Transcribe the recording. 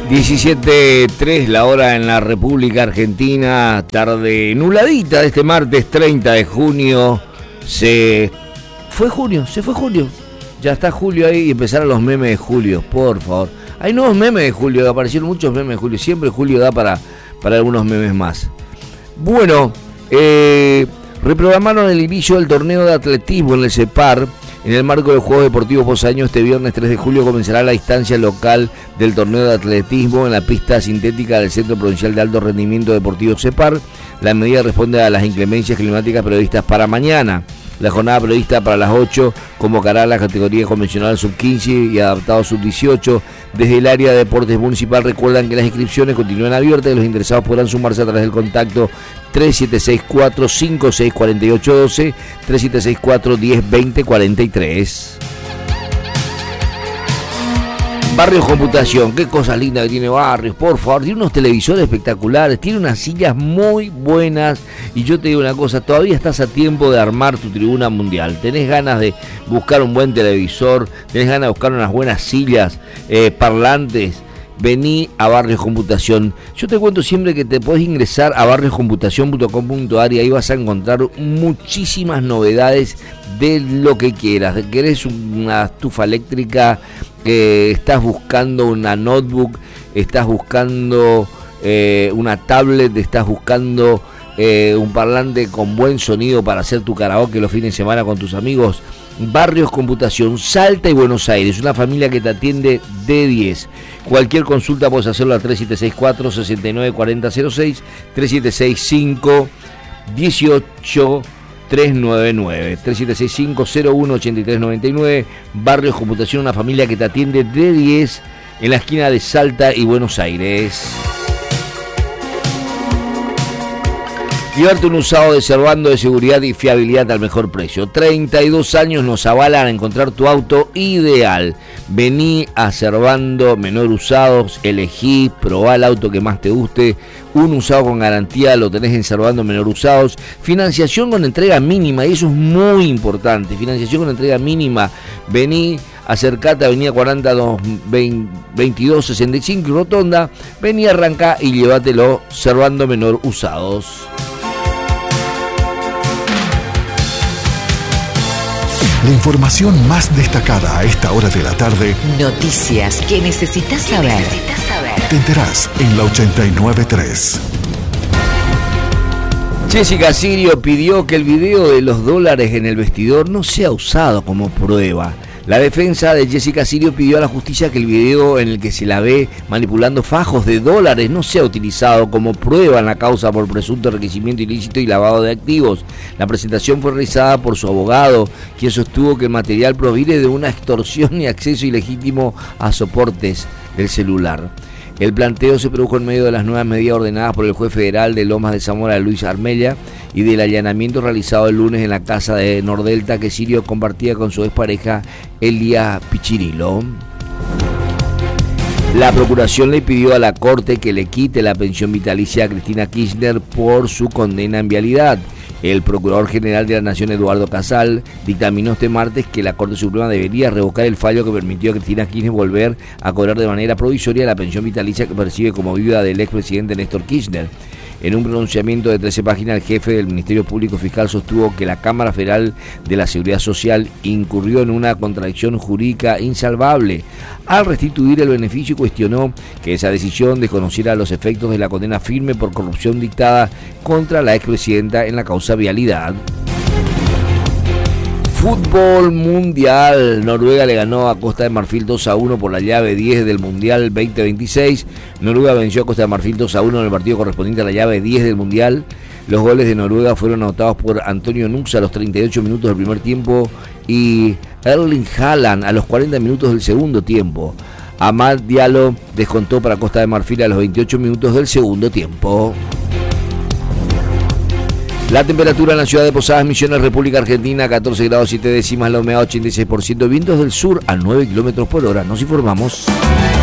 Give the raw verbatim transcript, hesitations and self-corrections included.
diecisiete tres la hora en la República Argentina, tarde nubladita de este martes treinta de junio. Se fue junio, se fue julio. Ya está julio ahí y empezaron los memes de julio, por favor. Hay nuevos memes de julio, aparecieron muchos memes de julio. Siempre julio da para, para algunos memes más. Bueno, eh, reprogramaron el inicio del torneo de atletismo en el CEPAR. En el marco del Juegos Deportivos Posaño, este viernes tres de julio comenzará la instancia local del torneo de atletismo en la pista sintética del Centro Provincial de Alto Rendimiento Deportivo CEPAR. La medida responde a las inclemencias climáticas previstas para mañana. La jornada prevista para las ocho convocará a la categoría convencional sub quince y adaptado sub dieciocho. Desde el área de deportes municipal recuerdan que las inscripciones continúan abiertas y los interesados podrán sumarse a través del contacto tres siete seis cuatro, cinco seis cuatro ocho uno dos, tres siete seis cuatro, uno cero dos cero cuatro tres. Barrios Computación, qué cosa linda que tiene Barrios, por favor, tiene unos televisores espectaculares, tiene unas sillas muy buenas y yo te digo una cosa, todavía estás a tiempo de armar tu tribuna mundial, tenés ganas de buscar un buen televisor, tenés ganas de buscar unas buenas sillas, eh, parlantes, vení a Barrios Computación. Yo te cuento siempre que te podés ingresar a barrios computación punto com punto a r y ahí vas a encontrar muchísimas novedades de lo que quieras. ¿Querés una estufa eléctrica? Eh, ¿Estás buscando una notebook? ¿Estás buscando eh, una tablet? ¿Estás buscando eh, un parlante con buen sonido para hacer tu karaoke los fines de semana con tus amigos? Barrios Computación, Salta y Buenos Aires, una familia que te atiende de diez. Cualquier consulta puedes hacerlo a tres siete seis cuatro, seis nueve cuatro cero cero seis, tres siete seis cinco, uno ocho tres nueve nueve, tres siete seis cinco, cero uno, ocho tres nueve nueve. Barrios Computación, una familia que te atiende de diez en la esquina de Salta y Buenos Aires. Llevarte un usado de Servando de seguridad y fiabilidad al mejor precio. treinta y dos años nos avalan a encontrar tu auto ideal. Vení a Servando Menor Usados, elegí, probá el auto que más te guste. Un usado con garantía lo tenés en Servando Menor Usados. Financiación con entrega mínima, y eso es muy importante. Financiación con entrega mínima. Vení, acercate a Avenida cuarenta, veintidós sesenta y cinco y Rotonda. Vení, arrancá y llévatelo. Servando Menor Usados. La información más destacada a esta hora de la tarde. Noticias que necesitas saber. necesitas saber. Te enterás en la ochenta y nueve tres. Jessica Sirio pidió que el video de los dólares en el vestidor no sea usado como prueba. La defensa de Jessica Sirio pidió a la justicia que el video en el que se la ve manipulando fajos de dólares no sea utilizado como prueba en la causa por presunto enriquecimiento ilícito y lavado de activos. La presentación fue realizada por su abogado, quien sostuvo que el material proviene de una extorsión y acceso ilegítimo a soportes del celular. El planteo se produjo en medio de las nuevas medidas ordenadas por el juez federal de Lomas de Zamora, Luis Armella, y del allanamiento realizado el lunes en la casa de Nordelta que Sirio compartía con su expareja Elia Pichirilo. La Procuración le pidió a la Corte que le quite la pensión vitalicia a Cristina Kirchner por su condena en vialidad. El Procurador General de la Nación, Eduardo Casal, dictaminó este martes que la Corte Suprema debería revocar el fallo que permitió a Cristina Kirchner volver a cobrar de manera provisoria la pensión vitalicia que percibe como viuda del expresidente Néstor Kirchner. En un pronunciamiento de trece páginas, el jefe del Ministerio Público Fiscal sostuvo que la Cámara Federal de la Seguridad Social incurrió en una contradicción jurídica insalvable al restituir el beneficio y cuestionó que esa decisión desconociera los efectos de la condena firme por corrupción dictada contra la expresidenta en la causa vialidad. Fútbol mundial. Noruega le ganó a Costa de Marfil dos a uno por la llave diez del Mundial veinte veintiséis. Noruega venció a Costa de Marfil dos a uno en el partido correspondiente a la llave diez del Mundial. Los goles de Noruega fueron anotados por Antonio Nux a los treinta y ocho minutos del primer tiempo y Erling Haaland a los cuarenta minutos del segundo tiempo. Amad Diallo descontó para Costa de Marfil a los veintiocho minutos del segundo tiempo. La temperatura en la ciudad de Posadas Misiones, República Argentina, catorce grados siete décimas, la humedad ochenta y seis por ciento, vientos del sur a nueve kilómetros por hora. Nos informamos.